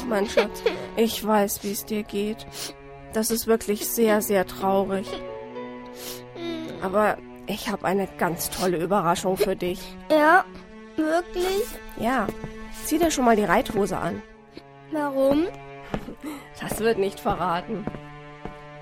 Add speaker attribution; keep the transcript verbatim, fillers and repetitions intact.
Speaker 1: Ach, mein Schatz, ich weiß, wie es dir geht. Das ist wirklich sehr, sehr traurig. Aber ich habe eine ganz tolle Überraschung für dich.
Speaker 2: Ja, wirklich?
Speaker 1: Ja, zieh dir schon mal die Reithose an.
Speaker 2: Warum?
Speaker 1: Das wird nicht verraten.